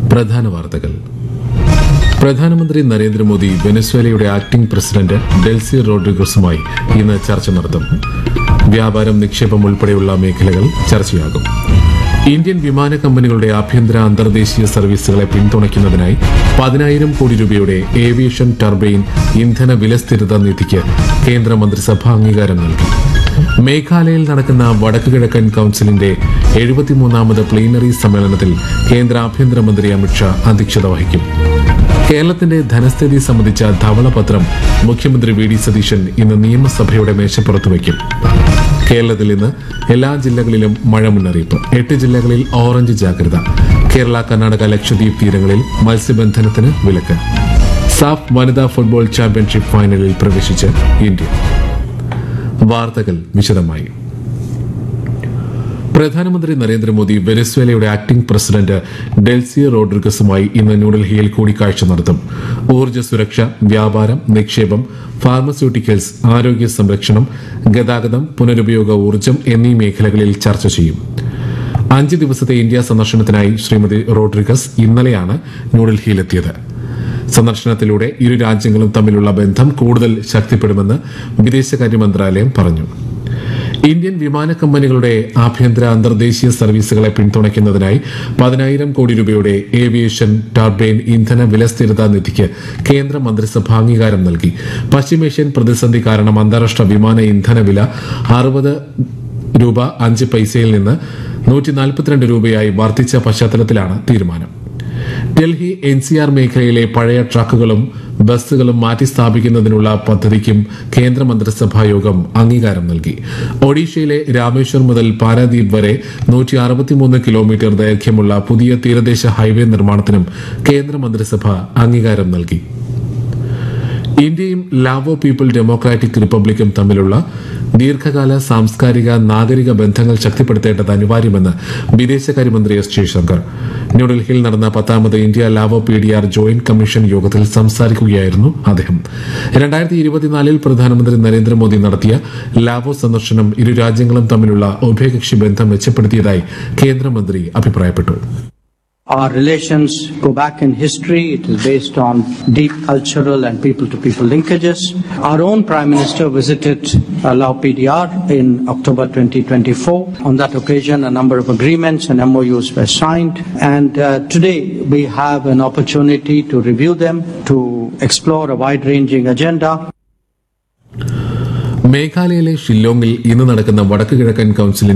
പ്രധാന വാർത്തകൾ. പ്രധാനമന്ത്രി നരേന്ദ്രമോദി വെനസ്വേലയുടെ ആക്ടിംഗ് പ്രസിഡന്റ് ഡെൽസി റോഡ്രിഗസുമായി ഇന്ന് ചർച്ച നടത്തും. വ്യാപാരം, നിക്ഷേപം ഉൾപ്പെടെയുള്ള മേഖലകൾ ചർച്ചയാകും. ഇന്ത്യൻ വിമാന കമ്പനികളുടെ ആഭ്യന്തര അന്തർദേശീയ സർവീസുകളെ പിന്തുണയ്ക്കുന്നതിനായി 10,000 കോടി രൂപയുടെ ഏവിയേഷൻ ടർബൈൻ ഇന്ധന വിലസ്ഥിരത നിധിക്ക് കേന്ദ്രമന്ത്രിസഭ അംഗീകാരം നൽകി. മേഘാലയയിൽ നടക്കുന്ന വടക്കുകിഴക്കൻ കൌൺസിലിന്റെ 73ാമത് പ്ലീനറി സമ്മേളനത്തിൽ കേന്ദ്ര ആഭ്യന്തരമന്ത്രി അമിത്ഷാ അധ്യക്ഷത വഹിക്കും. കേരളത്തിന്റെ ധനസ്ഥിതി സംബന്ധിച്ച ധവളപത്രം മുഖ്യമന്ത്രി വി ഡി സതീശൻ ഇന്ന് നിയമസഭയുടെ മേശപ്പുറത്ത് വയ്ക്കും. കേരളത്തിൽ ഇന്ന് എല്ലാ ജില്ലകളിലും മഴ മുന്നറിയിപ്പ്. 8 ജില്ലകളിൽ ഓറഞ്ച് ജാഗ്രത. കേരള, കർണാടക, ലക്ഷദ്വീപ് തീരങ്ങളിൽ മത്സ്യബന്ധനത്തിന് വിലക്ക്. സാഫ് വനിതാ ഫുട്ബോൾ ചാമ്പ്യൻഷിപ്പ് ഫൈനലിൽ പ്രവേശിച്ച് ഇന്ത്യ. വാർത്തകൾ വിശദമായി. പ്രധാനമന്ത്രി നരേന്ദ്രമോദി വെനസ്വേലയുടെ ആക്ടിംഗ് പ്രസിഡന്റ് ഡെൽസി റോഡ്രിഗസുമായി ഇന്ന് ന്യൂഡൽഹിയിൽ കൂടിക്കാഴ്ച നടത്തും. ഊർജ്ജ സുരക്ഷ, വ്യാപാരം, നിക്ഷേപം, ഫാർമസ്യൂട്ടിക്കൽസ്, ആരോഗ്യ സംരക്ഷണം, ഗതാഗതം, പുനരുപയോഗ ഊർജ്ജം എന്നീ മേഖലകളിൽ ചർച്ച ചെയ്യും. 5 ദിവസത്തെ ഇന്ത്യ സന്ദർശനത്തിനായി ശ്രീമതി റോഡ്രിഗസ് ഇന്നലെയാണ് ന്യൂഡൽഹിയിലെത്തിയത്. സന്ദർശനത്തിലൂടെ ഇരു രാജ്യങ്ങളും തമ്മിലുള്ള ബന്ധം കൂടുതൽ ശക്തിപ്പെടുമെന്ന് വിദേശകാര്യ മന്ത്രാലയം പറഞ്ഞു. ഇന്ത്യൻ വിമാന കമ്പനികളുടെ ആഭ്യന്തര അന്തർദേശീയ സർവീസുകളെ പിന്തുണയ്ക്കുന്നതിനായി 10,000 കോടി രൂപയുടെ ഏവിയേഷൻ ടർബൈൻ ഇന്ധന വിലസ്ഥിരതാ നിധിക്ക് കേന്ദ്ര മന്ത്രിസഭ അംഗീകാരം നൽകി. പശ്ചിമേഷ്യൻ പ്രതിസന്ധി കാരണം അന്താരാഷ്ട്ര വിമാന ഇന്ധന വില 60 രൂപ 5 പൈസയിൽ നിന്ന് 142 രൂപയായി വർദ്ധിച്ച പശ്ചാത്തലത്തിലാണ് തീരുമാനം. ഡൽഹി NCR മേഖലയിലെ പഴയ ട്രക്കുകളും ബസ്സുകളും മാറ്റിസ്ഥാപിക്കുന്നതിനുള്ള പദ്ധതിക്കും കേന്ദ്രമന്ത്രിസഭാ യോഗം അംഗീകാരം നൽകി. ഒഡീഷയിലെ രാമേശ്വർ മുതൽ പാരാദീപ് വരെ 163 കിലോമീറ്റർ ദൈർഘ്യമുള്ള പുതിയ തീരദേശ ഹൈവേ നിർമ്മാണത്തിനും കേന്ദ്രമന്ത്രിസഭ അംഗീകാരം നൽകി. ഇന്ത്യയും ലാവോ പീപ്പിൾ ഡെമോക്രാറ്റിക് റിപ്പബ്ലിക്കും തമ്മിലുള്ള ദീർഘകാല സാംസ്കാരിക, നാഗരിക ബന്ധങ്ങൾ ശക്തിപ്പെടുത്തേണ്ടത് അനിവാര്യമെന്ന് വിദേശകാര്യമന്ത്രി എസ് ജയശങ്കർ. ന്യൂഡൽഹിയിൽ നടന്ന 10ാമത് India Lao PDR joint commission യോഗത്തിൽ സംസാരിക്കുകയായിരുന്നു അദ്ദേഹം. 2024 പ്രധാനമന്ത്രി നരേന്ദ്രമോദി നടത്തിയ ലാവോ സന്ദർശനം ഇരു രാജ്യങ്ങളും തമ്മിലുള്ള ഉഭയകക്ഷി ബന്ധം മെച്ചപ്പെടുത്തിയതായി കേന്ദ്രമന്ത്രി അഭിപ്രായപ്പെട്ടു. Our relations go back in history. It is based on deep cultural and people-to-people linkages. Our own Prime Minister visited Lao PDR in October 2024. On that occasion, a number of agreements and MOUs were signed. And today, we have an opportunity to review them, to explore a wide-ranging agenda. മേഘാലയയിലെ ഷില്ലോങ്ങിൽ ഇന്ന് നടക്കുന്ന വടക്കുകിഴക്കൻ കൌൺസിലിന്റെ